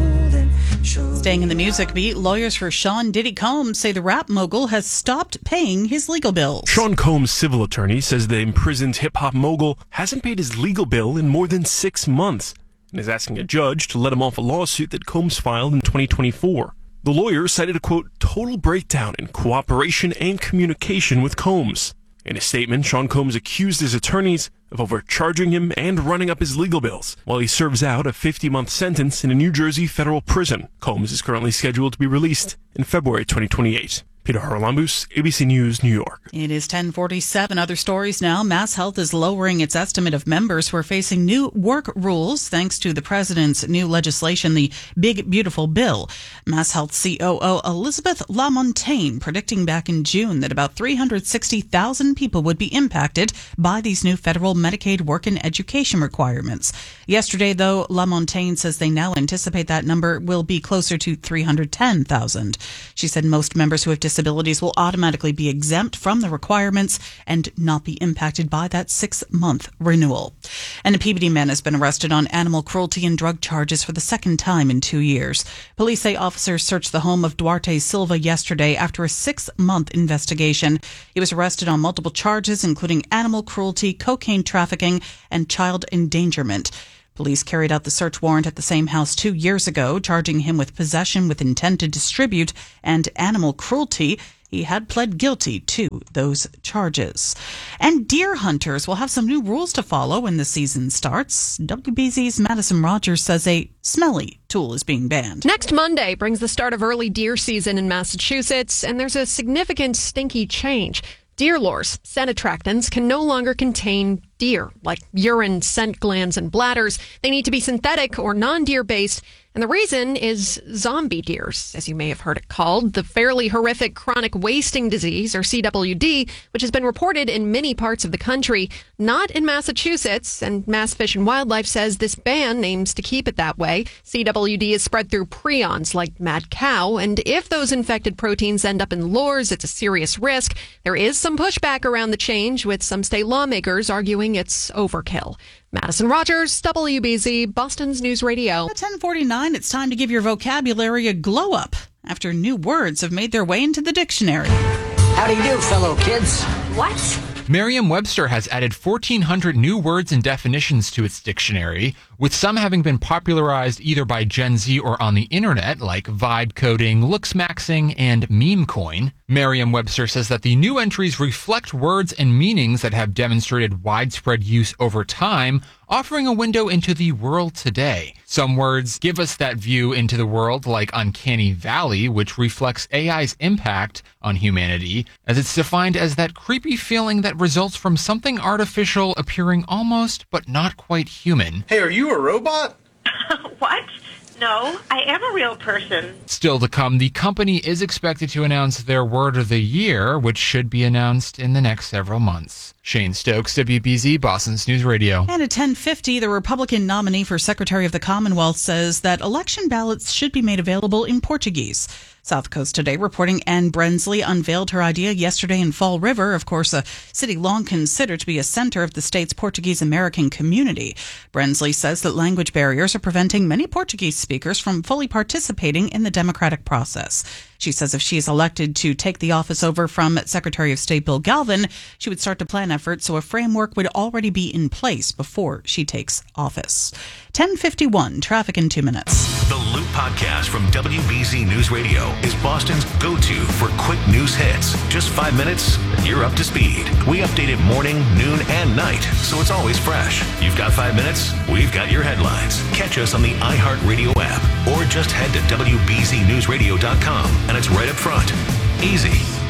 Staying in the music beat, lawyers for Sean Diddy Combs say the rap mogul has stopped paying his legal bills. Sean Combs' civil attorney says the imprisoned hip-hop mogul hasn't paid his legal bill in more than six months and is asking a judge to let him off a lawsuit that Combs filed in twenty twenty-four. The lawyer cited a, quote, total breakdown in cooperation and communication with Combs. In a statement, Sean Combs accused his attorneys of overcharging him and running up his legal bills while he serves out a fifty-month sentence in a New Jersey federal prison. Combs is currently scheduled to be released in February twenty twenty-eight. Peter Haralambous, A B C News, New York. It is ten forty-seven. Other stories now. MassHealth is lowering its estimate of members who are facing new work rules thanks to the president's new legislation, the Big Beautiful Bill. MassHealth C O O Elizabeth Lamontagne predicting back in June that about three hundred sixty thousand people would be impacted by these new federal Medicaid work and education requirements. Yesterday, though, Lamontagne says they now anticipate that number will be closer to three hundred ten thousand. She said most members who have disabilities will automatically be exempt from the requirements and not be impacted by that six-month renewal. And a Peabody man has been arrested on animal cruelty and drug charges for the second time in two years. Police say officers searched the home of Duarte Silva yesterday after a six-month investigation. He was arrested on multiple charges, including animal cruelty, cocaine trafficking, and child endangerment. Police carried out the search warrant at the same house two years ago, charging him with possession with intent to distribute and animal cruelty. He had pled guilty to those charges. And deer hunters will have some new rules to follow when the season starts. W B Z's Madison Rogers says a smelly tool is being banned. Next Monday brings the start of early deer season in Massachusetts, and there's a significant stinky change. Deer lures, scent attractants, can no longer contain deer, like urine, scent glands, and bladders. They need to be synthetic or non-deer based. And the reason is zombie deers, as you may have heard it called, the fairly horrific chronic wasting disease, or C W D, which has been reported in many parts of the country, not in Massachusetts. And Mass Fish and Wildlife says this ban aims to keep it that way. C W D is spread through prions like mad cow, and if those infected proteins end up in lures, it's a serious risk. There is some pushback around the change, with some state lawmakers arguing it's overkill. Madison Rogers, W B Z, Boston's News Radio. At ten forty-nine, it's time to give your vocabulary a glow up after new words have made their way into the dictionary. How do you do, fellow kids? What? Merriam-Webster has added fourteen hundred new words and definitions to its dictionary, with some having been popularized either by Gen Z or on the internet, like vibe coding, looks maxing, and meme coin. Merriam-Webster says that the new entries reflect words and meanings that have demonstrated widespread use over time, offering a window into the world today. Some words give us that view into the world, like uncanny valley, which reflects A I's impact on humanity, as it's defined as that creepy feeling that results from something artificial appearing almost but not quite human. Hey, are you a robot? What? No, I am a real person. Still to come, the company is expected to announce their word of the year, which should be announced in the next several months. Shane Stokes, W B Z, Boston's News Radio. And at ten fifty, the Republican nominee for Secretary of the Commonwealth says that election ballots should be made available in Portuguese. South Coast Today reporting Anne Brensley unveiled her idea yesterday in Fall River, of course, a city long considered to be a center of the state's Portuguese-American community. Brensley says that language barriers are preventing many Portuguese speakers from fully participating in the democratic process. She says if she is elected to take the office over from Secretary of State Bill Galvin, she would start to plan efforts so a framework would already be in place before she takes office. ten fifty-one, traffic in two minutes. The Loop Podcast from W B Z News Radio is Boston's go-to for quick news hits. Just five minutes, and you're up to speed. We update it morning, noon, and night, so it's always fresh. You've got five minutes, we've got your headlines. Catch us on the iHeartRadio app, or just head to W B Z news radio dot com, and it's right up front. Easy.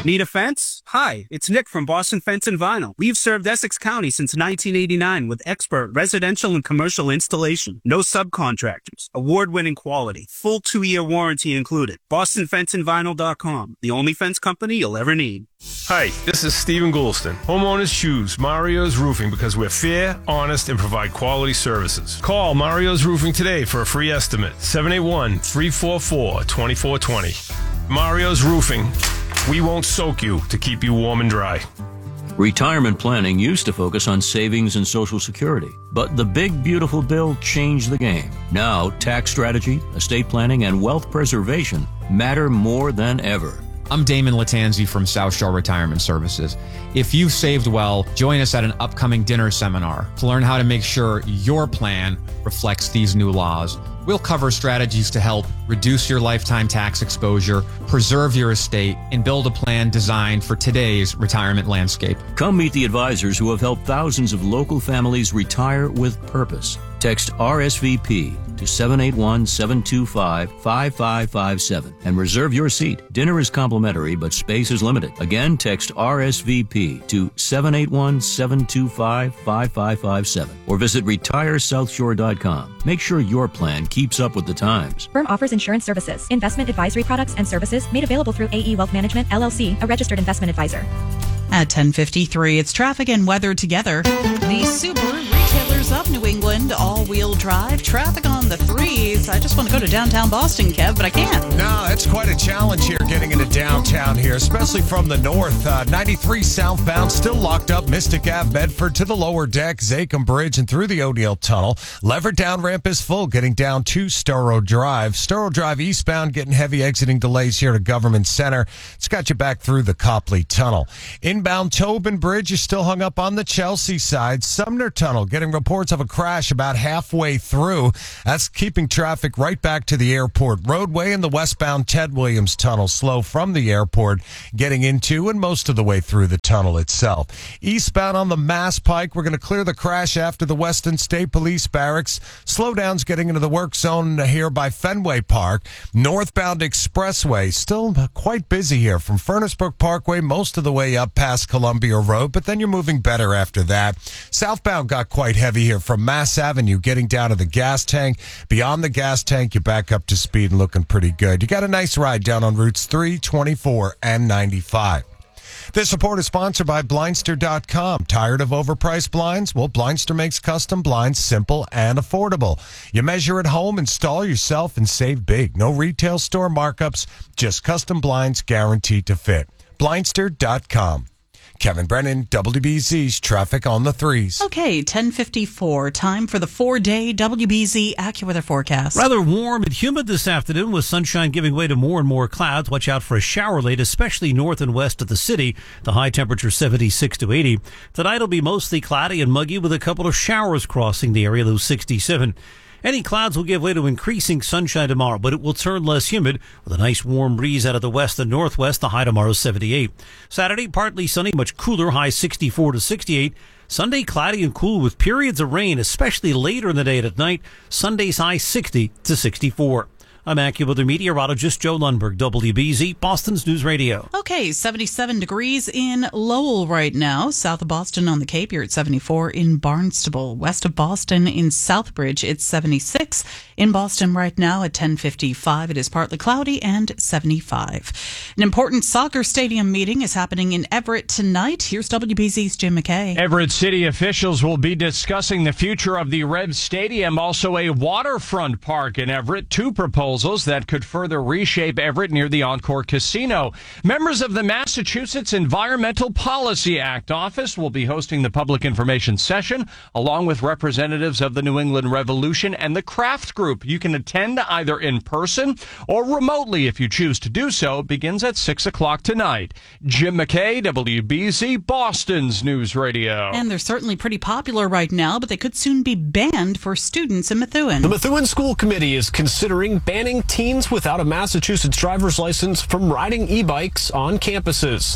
Need a fence? Hi, it's Nick from Boston Fence and Vinyl. We've served Essex County since nineteen eighty-nine with expert residential and commercial installation. No subcontractors. Award-winning quality. Full two-year warranty included. Boston Fence and Vinyl dot com. The only fence company you'll ever need. Hi, this is Stephen Goulston. Homeowners choose Mario's Roofing because we're fair, honest, and provide quality services. Call Mario's Roofing today for a free estimate. seven eight one, three four four, two four two zero. Mario's Roofing. We won't soak you to keep you warm and dry. Retirement planning used to focus on savings and Social Security, but the Big Beautiful Bill changed the game. Now, tax strategy, estate planning, and wealth preservation matter more than ever. I'm Damon Latanzi from South Shore Retirement Services. If you've saved well, join us at an upcoming dinner seminar to learn how to make sure your plan reflects these new laws. We'll cover strategies to help reduce your lifetime tax exposure, preserve your estate, and build a plan designed for today's retirement landscape. Come meet the advisors who have helped thousands of local families retire with purpose. Text R S V P to seven eight one, seven two five, five five five seven and reserve your seat. Dinner is complimentary, but space is limited. Again, text R S V P to seven eight one, seven two five, five five five seven or visit retire south shore dot com. Make sure your plan keeps up with the times. Firm offers insurance services, investment advisory products and services made available through A E Wealth Management, L L C, a registered investment advisor. At ten fifty-three, it's traffic and weather together. The Subaru retailers of New England, all-wheel drive, traffic on the threes. I just want to go to downtown Boston, Kev, but I can't. No, it's quite a challenge here getting into downtown here, especially from the north. Uh, ninety-three southbound, still locked up. Mystic Avenue, Bedford to the lower deck, Zachem Bridge, and through the O'Neill Tunnel. Lever down ramp is full, getting down to Storrow Drive. Storrow Drive eastbound, getting heavy exiting delays here to Government Center. It's got you back through the Copley Tunnel. Inbound Tobin Bridge, you're still hung up on the Chelsea side. Sumner Tunnel, getting reports of a crash about halfway through. That's keeping traffic right back to the airport roadway, and the westbound Ted Williams Tunnel slow from the airport, getting into and most of the way through the tunnel itself. Eastbound on the Mass Pike, we're going to clear the crash after the Weston State Police Barracks. Slowdowns getting into the work zone here by Fenway Park. Northbound Expressway, still quite busy here from Furnace Brook Parkway most of the way up past Columbia Road, but then you're moving better after that. Southbound got quite heavy here from Mass Avenue, getting down to the gas tank. Beyond the gas tank, you're back up to speed and looking pretty good. You got a nice ride down on routes three, twenty-four, and ninety-five. This report is sponsored by Blindster dot com. Tired of overpriced blinds? Well, Blindster makes custom blinds simple and affordable. You measure at home, install yourself, and save big. No retail store markups, just custom blinds guaranteed to fit. Blindster dot com. Kevin Brennan, W B Z's Traffic on the Threes. Okay, ten fifty-four. Time for the four-day W B Z AccuWeather forecast. Rather warm and humid this afternoon with sunshine giving way to more and more clouds. Watch out for a shower late, especially north and west of the city. The high temperature seventy-six to eighty. Tonight will be mostly cloudy and muggy with a couple of showers crossing the area, those sixty-seven. Any clouds will give way to increasing sunshine tomorrow, but it will turn less humid with a nice warm breeze out of the west and northwest. The high tomorrow seventy-eight. Saturday, partly sunny, much cooler, high sixty-four to sixty-eight. Sunday, cloudy and cool with periods of rain, especially later in the day and at night. Sunday's high sixty to sixty-four. I'm AccuWeather meteorologist Joe Lundberg, W B Z, Boston's News Radio. Okay, seventy-seven degrees in Lowell right now. South of Boston on the Cape, you're at seventy-four. In Barnstable, west of Boston in Southbridge, it's seventy-six. In Boston right now at ten fifty-five, it is partly cloudy and seventy-five. An important soccer stadium meeting is happening in Everett tonight. Here's W B Z's Jim McKay. Everett city officials will be discussing the future of the Rev Stadium, also a waterfront park in Everett. Two proposals that could further reshape Everett near the Encore Casino. Members of the Massachusetts Environmental Policy Act office will be hosting the public information session, along with representatives of the New England Revolution and the Craft Group. You can attend either in person or remotely if you choose to do so. It begins at six o'clock tonight. Jim McKay, W B Z, Boston's News Radio. And they're certainly pretty popular right now, but they could soon be banned for students in Methuen. The Methuen School Committee is considering banning teens without a Massachusetts driver's license from riding e-bikes on campuses.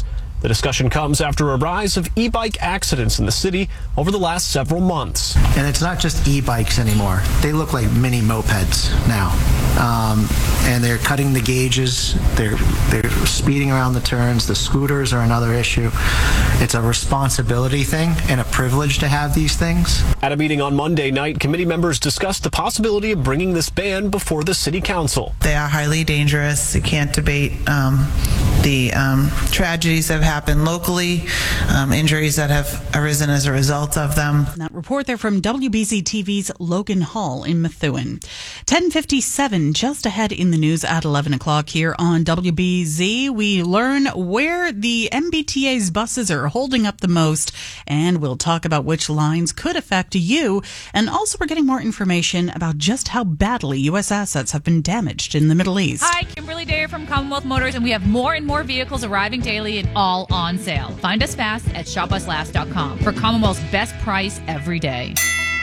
The discussion comes after a rise of e-bike accidents in the city over the last several months. And it's not just e-bikes anymore. They look like mini mopeds now. Um, and they're cutting the gauges. They're, they're speeding around the turns. The scooters are another issue. It's a responsibility thing and a privilege to have these things. At a meeting on Monday night, committee members discussed the possibility of bringing this ban before the city council. They are highly dangerous. You can't debate um, the um, tragedies that have happened locally, um, injuries that have arisen as a result of them. That report there from W B Z T V's Logan Hall in Methuen. ten fifty-seven, just ahead in the news at eleven o'clock here on W B Z. We learn where the M B T A's buses are holding up the most, and we'll talk about which lines could affect you. And also we're getting more information about just how badly U S assets have been damaged in the Middle East. Hi, Kimberly Dare from Commonwealth Motors, and we have more and more vehicles arriving daily and all on sale. Find us fast at shop us last dot com for Commonwealth's best price every day.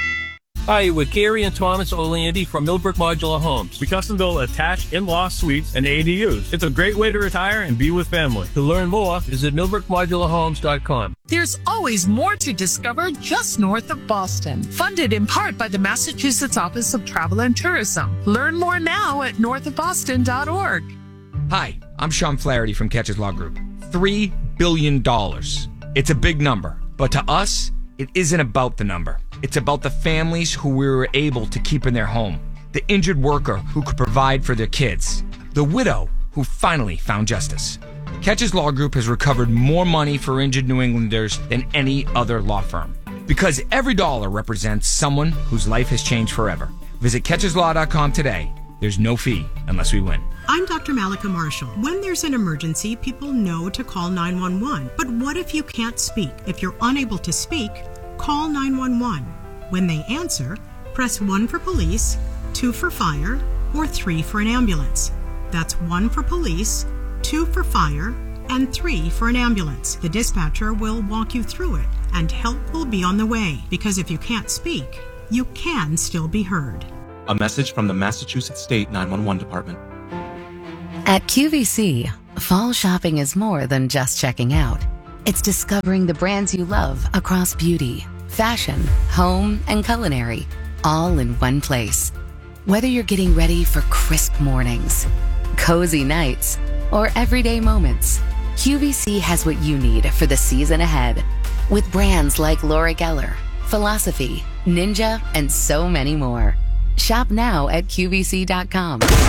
Hi, we're Gary and Thomas Orlandi from Millbrook Modular Homes. We custom build attached in-law suites and A D Us. It's a great way to retire and be with family. To learn more, visit millbrook modular homes dot com. There's always more to discover just north of Boston. Funded in part by the Massachusetts Office of Travel and Tourism. Learn more now at north of boston dot org. Hi, I'm Sean Flaherty from Catches Law Group. Three billion dollars. It's a big number, but to us, it isn't about the number. It's about the families who we were able to keep in their home, the injured worker who could provide for their kids, the widow who finally found justice. Catches Law Group has recovered more money for injured New Englanders than any other law firm, because every dollar represents someone whose life has changed forever. Visit catches law dot com today. There's no fee unless we win. I'm Doctor Malika Marshall. When there's an emergency, people know to call nine one one. But what if you can't speak? If you're unable to speak, call nine one one. When they answer, press one for police, two for fire, or three for an ambulance. That's one for police, two for fire, and three for an ambulance. The dispatcher will walk you through it, and help will be on the way. Because if you can't speak, you can still be heard. A message from the Massachusetts State nine one one Department. At Q V C, fall shopping is more than just checking out. It's discovering the brands you love across beauty, fashion, home, and culinary, all in one place. Whether you're getting ready for crisp mornings, cozy nights, or everyday moments, Q V C has what you need for the season ahead. With brands like Laura Geller, Philosophy, Ninja, and so many more. Shop now at Q V C dot com.